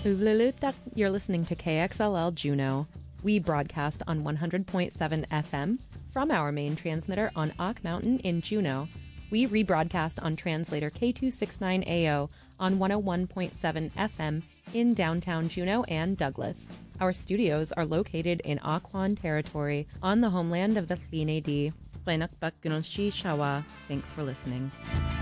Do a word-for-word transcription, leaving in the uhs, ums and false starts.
Uvlilutak, you're listening to K X L L Juneau. We broadcast on one hundred point seven F M from our main transmitter on Ock Mountain in Juneau. We rebroadcast on translator K two sixty-nine A O on one oh one point seven F M in downtown Juneau and Douglas. Our studios are located in Occoquan territory on the homeland of the Tleenay Dee. Thanks for listening.